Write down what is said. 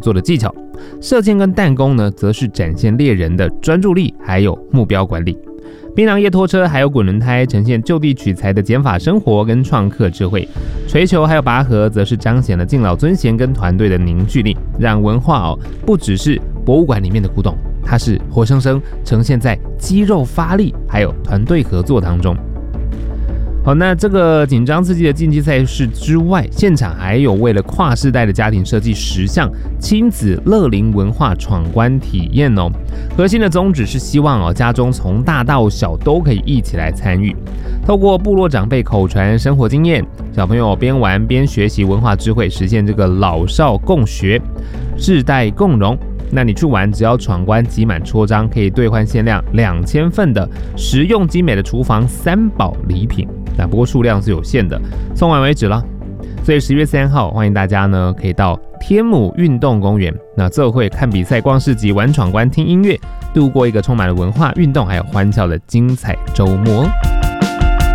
作的技巧。射箭跟弹弓呢，则是展现猎人的专注力还有目标管理。槟榔叶拖车还有滚轮胎呈现就地取材的减法生活跟创客智慧，锤球还有拔河则是彰显了敬老尊贤跟团队的凝聚力，让文化不只是博物馆里面的古董，它是活生生呈现在肌肉发力还有团队合作当中。好，那这个紧张刺激的竞技赛事之外，现场还有为了跨世代的家庭设计10项亲子乐龄文化闯关体验哦。核心的宗旨是希望家中从大到小都可以一起来参与，透过部落长辈口传生活经验，小朋友边玩边学习文化智慧，实现这个老少共学、世代共荣。那你去玩，只要闯关集满戳章，可以兑换限量2000份的实用精美的厨房3宝礼品。那不过数量是有限的，送完为止了。所以10月3号，欢迎大家呢可以到天母运动公园，那这会看比赛、逛市集、玩闯关、听音乐，度过一个充满了文化、运动还有欢笑的精彩周末。